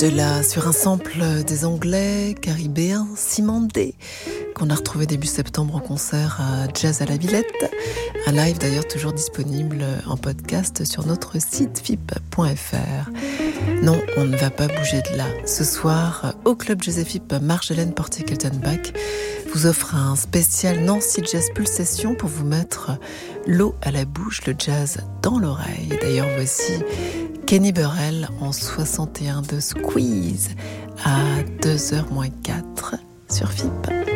sur un sample des Anglais caribéens Cymandé qu'on a retrouvé début septembre en concert à Jazz à la Villette. Un live d'ailleurs toujours disponible en podcast sur notre site fip.fr. Non, on ne va pas bouger de là. Ce soir, au Club Jazz FIP, Marjolaine Portier-Keltenbach vous offre un spécial Nancy Jazz Pulsation pour vous mettre l'eau à la bouche, le jazz dans l'oreille. D'ailleurs, voici Kenny Burrell en 61 de Squeeze à 2h-4 sur FIP.